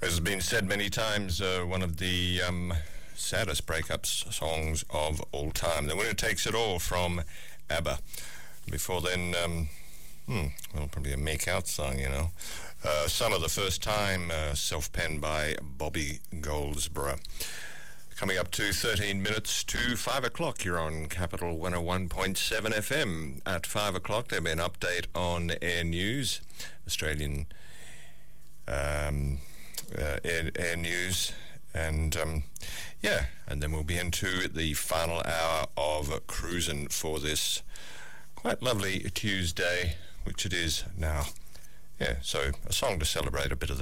As has been said many times, one of the saddest breakups songs of all time. The Winner Takes It All from ABBA. Before then, probably a make-out song, Summer, the First Time, self-penned by Bobby Goldsboro. Coming up to 13 minutes to 5 o'clock, you're on Capital 101.7 FM. At 5 o'clock, there'll be an update on Air News, Australian Air News, and then we'll be into the final hour of cruising for this quite lovely Tuesday, which it is now. Yeah, so a song to celebrate a bit of that.